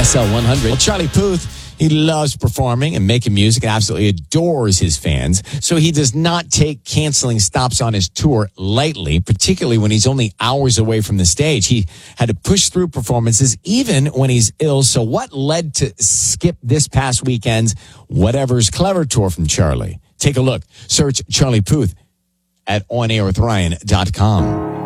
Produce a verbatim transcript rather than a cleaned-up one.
S L one hundred. Well, Charlie Puth, he loves performing and making music and absolutely adores his fans. So he does not take canceling stops on his tour lightly, particularly when he's only hours away from the stage. He had to push through performances even when he's ill. So what led to skip this past weekend's Whatever's Clever tour from Charlie? Take a look. Search Charlie Puth at on air with ryan dot com.